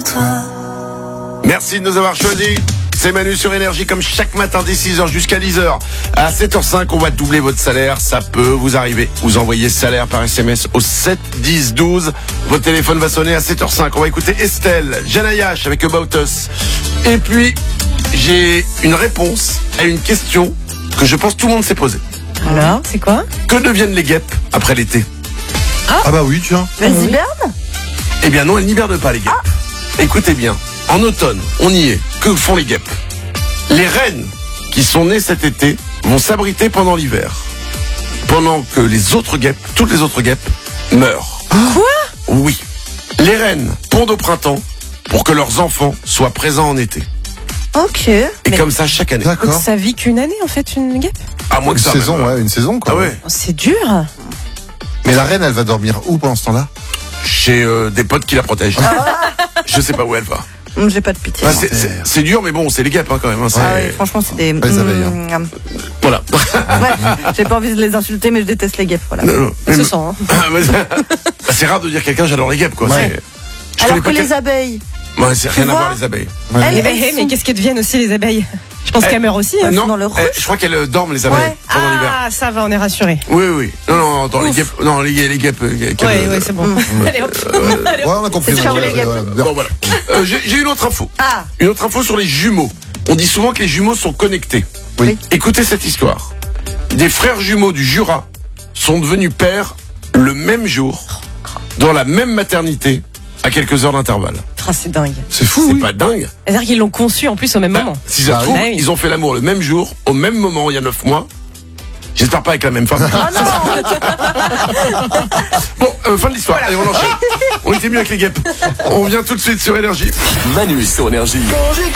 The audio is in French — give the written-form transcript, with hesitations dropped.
toi. Merci de nous avoir choisis. C'est Manu sur Énergie comme chaque matin dès 6h jusqu'à 10h. À 7h05, on va doubler votre salaire. Ça peut vous arriver. Vous envoyez salaire par SMS au 7 10 12. Votre téléphone va sonner à 7h05. On va écouter Estelle, Janayash avec About Us. Et puis, j'ai une réponse à une question que je pense tout le monde s'est posée. Alors, c'est quoi? Que deviennent les guêpes après l'été? Ah bah oui, tiens. Elles hibernent? Eh bien non, elles n'hibernent pas les guêpes. Écoutez bien, en automne, on y est. Que font les guêpes? Les reines qui sont nées cet été vont s'abriter pendant l'hiver. Pendant que les autres guêpes, toutes les autres guêpes, meurent. Quoi? Oui. Les reines pondent au printemps pour que leurs enfants soient présents en été. Ok. Et Mais comme ça chaque année. donc D'accord. ça vit qu'une année en fait, une guêpe? À moins Une que ça. saison, même. ouais, une saison quoi. Ah ouais. Oh, c'est dur. Mais la reine, elle va dormir où pendant ce temps-là? Chez des potes qui la protègent. Je sais pas où elle va. J'ai pas de pitié. Ah, c'est dur, mais bon, c'est les guêpes hein, quand même. Hein, c'est- Ah oui, franchement, c'est des. Les abeilles, Voilà. Ouais, j'ai pas envie de les insulter, mais je déteste les guêpes. Voilà. Non, non. Ça se sent. Hein. Ah, mais c'est rare de dire quelqu'un j'adore les guêpes quoi. Ouais. Je Alors connais que pas les abeilles, Ouais, c'est rien à vois voir les abeilles. elles, Mais qu'est-ce qu'elles deviennent aussi les abeilles? Je pense qu'elles meurent aussi. Hein. Non, dans le je crois qu'elles dorment les abeilles Ouais. pendant l'hiver. Ah, ça va, on est rassurés. Oui, oui. Non, dans les guêpes. Non, les guêpes. Ouais, c'est bon. Allez hop. Allez, Ouais, hop. on a compris. C'est sur les guêpes. Bon, voilà. J'ai une autre info. Ah. Une autre info sur les jumeaux. On dit souvent que les jumeaux sont connectés. Oui. Écoutez cette histoire. Des frères jumeaux du Jura sont devenus pères le même jour, dans la même maternité, à quelques heures d'intervalle. Ah, c'est dingue. C'est fou. C'est oui. pas dingue? C'est-à-dire qu'ils l'ont conçu en plus au même moment. Si ça se Bah trouve, oui. ils ont fait l'amour le même jour, au même moment, il y a 9 mois. J'espère pas avec la même femme. Ah non. Bon, fin de l'histoire. Allez, on enchaîne. On était mieux avec les guêpes. On vient tout de suite sur Énergie. Manu sur Énergie. Quand j'écoute